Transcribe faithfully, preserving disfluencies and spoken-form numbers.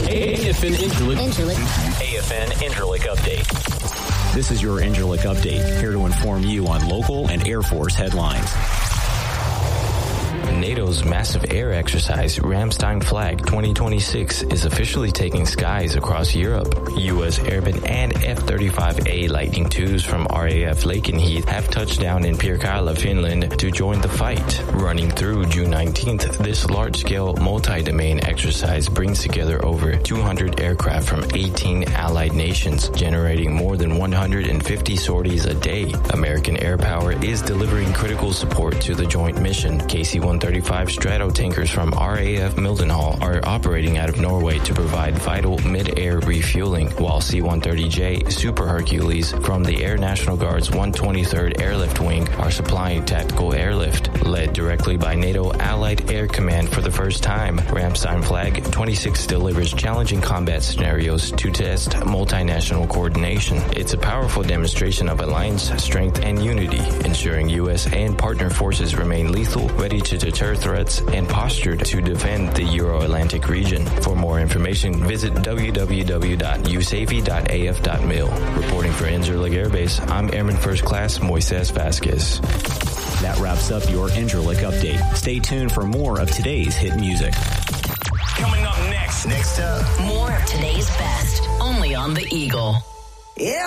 A F N Incirlik. A F N Incirlik Update. This is your Incirlik Update, here to inform you on local and Air Force headlines. NATO's massive air exercise, Ramstein Flag twenty twenty-six, is officially taking skies across Europe. U S Airmen and F thirty-five A Lightning twos from R A F Lakenheath have touched down in Pirkala, Finland to join the fight. Running through June nineteenth, this large-scale multi-domain exercise brings together over two hundred aircraft from eighteen allied nations, generating more than one hundred fifty sorties a day. American Air Power is delivering critical support to the joint mission. K C one thirty-five Stratotankers from R A F Mildenhall are operating out of Norway to provide vital mid-air refueling, while C one thirty J Super Hercules from the Air National Guard's one hundred twenty-third Airlift Wing are supplying tactical airlift. Led directly by NATO Allied Air Command for the first time, Ramstein Flag twenty-six delivers challenging combat scenarios to test multinational coordination. It's a powerful demonstration of alliance strength and unity, ensuring U S and partner forces remain lethal, ready to deter threats, and postured to defend the Euro-Atlantic region. For more information, visit w w w dot u s a f e dot a f dot mil. Reporting for Incirlik Air Base, I'm Airman First Class Moises Vasquez. That wraps up your Incirlik Update. Stay tuned for more of today's hit music. Coming up next. Next up. More of today's best, only on the Eagle. Yeah.